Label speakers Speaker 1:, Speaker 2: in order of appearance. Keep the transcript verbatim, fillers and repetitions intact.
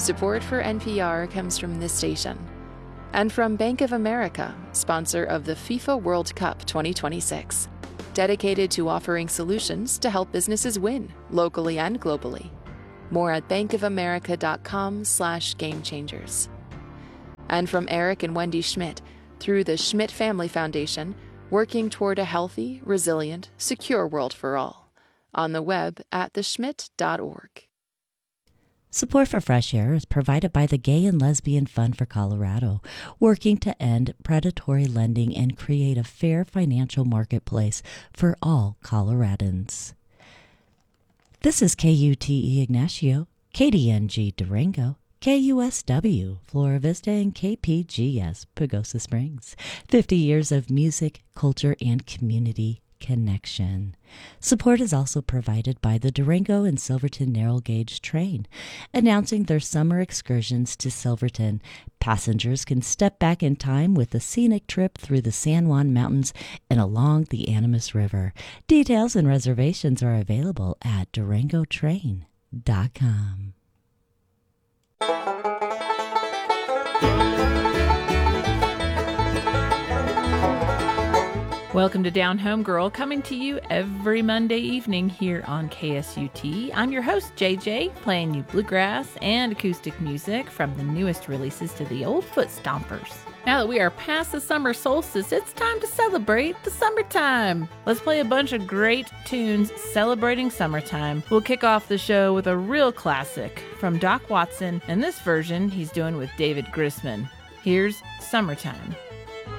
Speaker 1: Support for N P R comes from this station and from Bank of America, sponsor of the FIFA World Cup twenty twenty-six, dedicated to offering solutions to help businesses win locally and globally. More at bankofamerica.com slash game changers. And from Eric and Wendy Schmidt, through the Schmidt Family Foundation, working toward a healthy, resilient, secure world for all. On the web at the schmidt dot org.
Speaker 2: Support for Fresh Air is provided by the Gay and Lesbian Fund for Colorado, working to end predatory lending and create a fair financial marketplace for all Coloradans. This is K U T E Ignacio, K D N G Durango, K U S W Flora Vista, and K P G S Pagosa Springs. fifty years of music, culture, and community connection. Support is also provided by the Durango and Silverton Narrow Gauge Train, announcing their summer excursions to Silverton. Passengers can step back in time with a scenic trip through the San Juan Mountains and along the Animas River. Details and reservations are available at durango train dot com.
Speaker 3: Welcome to Down Home Girl, coming to you every Monday evening here on K S U T. I'm your host, J J, playing you bluegrass and acoustic music from the newest releases to the old foot stompers. Now that we are past the summer solstice, it's time to celebrate the summertime. Let's play a bunch of great tunes celebrating summertime. We'll kick off the show with a real classic from Doc Watson, and this version he's doing with David Grisman. Here's Summertime.